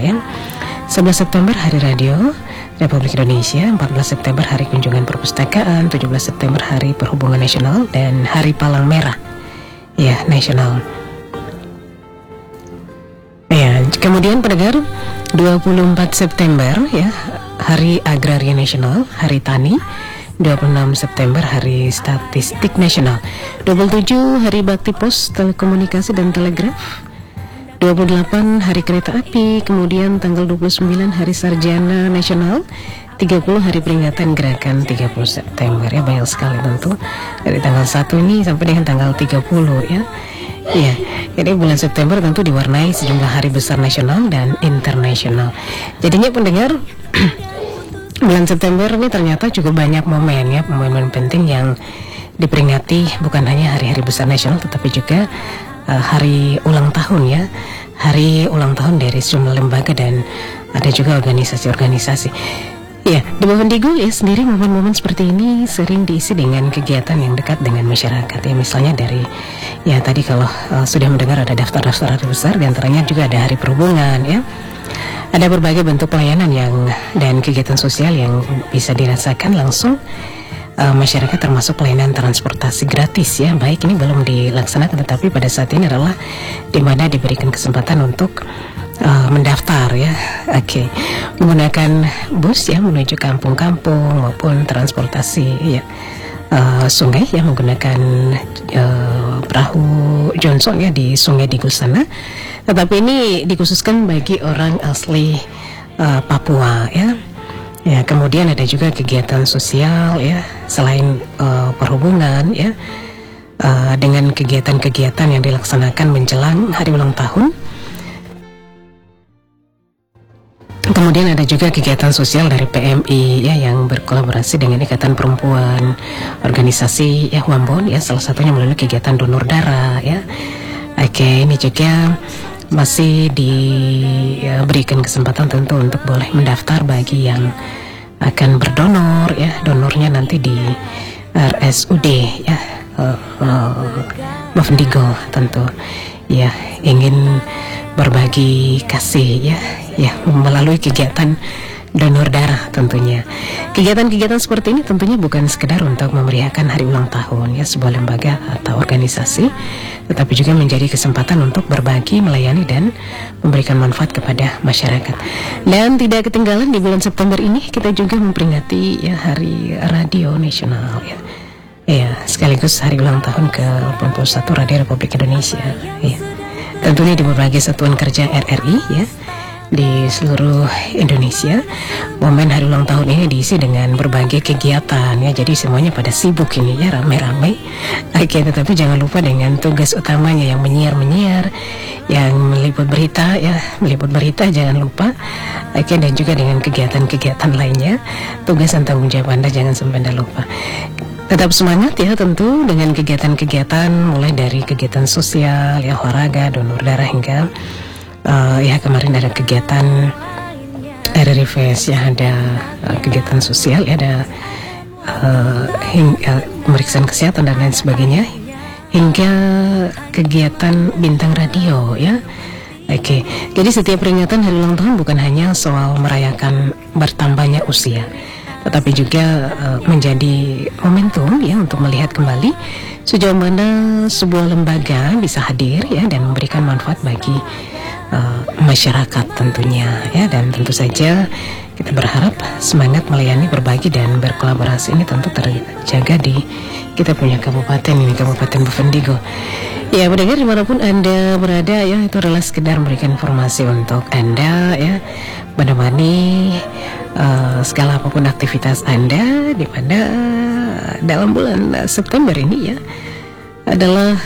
ya. 11 September Hari Radio Republik Indonesia, 14 September Hari Kunjungan Perpustakaan, 17 September Hari Perhubungan Nasional, dan Hari Palang Merah ya nasional. Ya, kemudian pendengar, 24 September ya Hari Agraria Nasional, Hari Tani. 26 September Hari Statistik Nasional. 27 Hari Bakti Pos, Telekomunikasi dan Telegraf. 28 Hari Kereta Api. Kemudian tanggal 29 Hari Sarjana Nasional. 30 Hari Peringatan Gerakan 30 September ya, banyak sekali tentu dari tanggal 1 ini sampai dengan tanggal 30 ya. Iya, jadi bulan September tentu diwarnai sejumlah hari besar nasional dan internasional. Jadinya pendengar, bulan September ini ternyata cukup banyak momen ya, momen penting yang diperingati, bukan hanya hari-hari besar nasional tetapi juga hari ulang tahun ya, hari ulang tahun dari sejumlah lembaga dan ada juga organisasi-organisasi. Ya, di Bovendigul ya sendiri momen-momen seperti ini sering diisi dengan kegiatan yang dekat dengan masyarakat ya, misalnya dari ya tadi kalau sudah mendengar ada daftar-daftar hari besar, diantaranya juga ada hari perhubungan ya. Ada berbagai bentuk pelayanan dan kegiatan sosial yang bisa dirasakan langsung masyarakat, termasuk pelayanan transportasi gratis ya. Baik ini belum dilaksanakan, tetapi pada saat ini adalah di mana diberikan kesempatan untuk mendaftar ya. Oke. Menggunakan bus ya menuju kampung-kampung maupun transportasi ya sungai ya, menggunakan perahu Johnson ya di Sungai Digul sana. Tetapi ini dikhususkan bagi orang asli Papua ya. Ya, kemudian ada juga kegiatan sosial ya selain perhubungan ya, dengan kegiatan-kegiatan yang dilaksanakan menjelang hari ulang tahun. Kemudian ada juga kegiatan sosial dari PMI ya yang berkolaborasi dengan Ikatan Perempuan, organisasi ya Wambon ya, salah satunya melalui kegiatan donor darah ya. Oke, ini juga masih diberikan kesempatan tentu untuk boleh mendaftar bagi yang akan berdonor ya. Donornya nanti di RSUD ya, Bovendigul tentu ya, ingin berbagi kasih ya melalui kegiatan donor darah tentunya. Kegiatan-kegiatan seperti ini tentunya bukan sekedar untuk memeriahkan hari ulang tahun ya sebuah lembaga atau organisasi, tetapi juga menjadi kesempatan untuk berbagi, melayani dan memberikan manfaat kepada masyarakat. Dan tidak ketinggalan di bulan September ini kita juga memperingati ya Hari Radio Nasional ya. Ya, sekaligus hari ulang tahun ke-81 Radio Republik Indonesia ya. Tentunya di berbagai satuan kerja RRI ya di seluruh Indonesia. Momen hari ulang tahun ini diisi dengan berbagai kegiatan ya, jadi semuanya pada sibuk ini ya, ramai-ramai. Oke, tetapi jangan lupa dengan tugas utamanya yang menyiar, yang meliput berita ya, meliput berita jangan lupa. Oke, dan juga dengan kegiatan-kegiatan lainnya, tugas dan tanggung jawab Anda jangan sampai Anda lupa. Tetap semangat ya tentu dengan kegiatan-kegiatan, mulai dari kegiatan sosial ya, olahraga, donor darah, hingga ya kemarin ada kegiatan RRIFES ya, ada kegiatan sosial ya, ada pemeriksaan kesehatan dan lain sebagainya, hingga kegiatan bintang radio ya. Oke, jadi setiap peringatan hari ulang tahun bukan hanya soal merayakan bertambahnya usia, tetapi juga menjadi momentum ya untuk melihat kembali sejauh mana sebuah lembaga bisa hadir ya dan memberikan manfaat bagi masyarakat tentunya ya. Dan tentu saja kita berharap semangat melayani, berbagi dan berkolaborasi ini tentu terjaga di kita punya kabupaten ini, Kabupaten Bovendigul. Ya, mendengar dimanapun Anda berada ya, itu adalah sekedar memberikan informasi untuk Anda ya, menemani segala apapun aktivitas Anda, di mana dalam bulan September ini ya adalah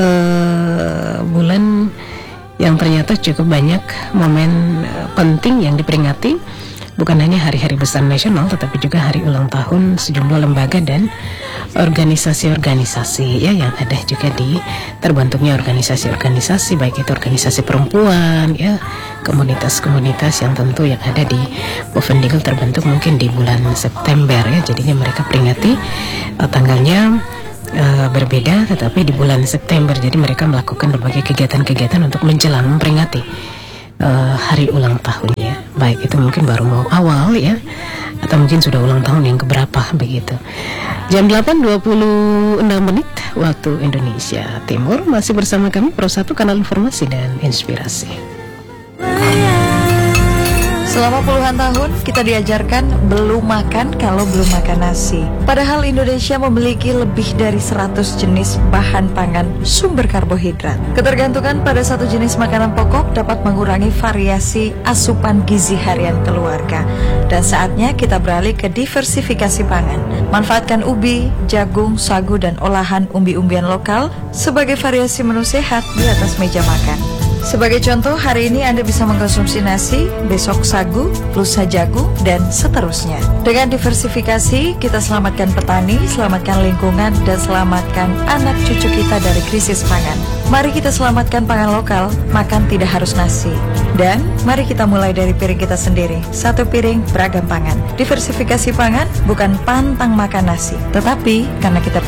bulan yang ternyata cukup banyak momen penting yang diperingati, bukan hanya hari-hari besar nasional tetapi juga hari ulang tahun sejumlah lembaga dan organisasi-organisasi ya, yang ada juga di terbentuknya organisasi-organisasi, baik itu organisasi perempuan ya, komunitas-komunitas yang tentu yang ada di Bovendigul terbentuk mungkin di bulan September ya. Jadinya mereka peringati tanggalnya berbeda tetapi di bulan September, jadi mereka melakukan berbagai kegiatan-kegiatan untuk menjelang memperingati hari ulang tahun ya. Baik itu mungkin baru mau awal ya, atau mungkin sudah ulang tahun yang keberapa begitu. Jam 8.26 waktu Indonesia Timur. Masih bersama kami Pro 1 Kanal Informasi dan Inspirasi. Selama puluhan tahun kita diajarkan belum makan kalau belum makan nasi. Padahal Indonesia memiliki lebih dari 100 jenis bahan pangan sumber karbohidrat. Ketergantungan pada satu jenis makanan pokok dapat mengurangi variasi asupan gizi harian keluarga. Dan saatnya kita beralih ke diversifikasi pangan. Manfaatkan ubi, jagung, sagu, dan olahan umbi-umbian lokal sebagai variasi menu sehat di atas meja makan. Sebagai contoh, hari ini Anda bisa mengkonsumsi nasi, besok sagu, lusa jagung, dan seterusnya. Dengan diversifikasi, kita selamatkan petani, selamatkan lingkungan, dan selamatkan anak cucu kita dari krisis pangan. Mari kita selamatkan pangan lokal, makan tidak harus nasi. Dan mari kita mulai dari piring kita sendiri. Satu piring, beragam pangan. Diversifikasi pangan bukan pantang makan nasi, tetapi karena kita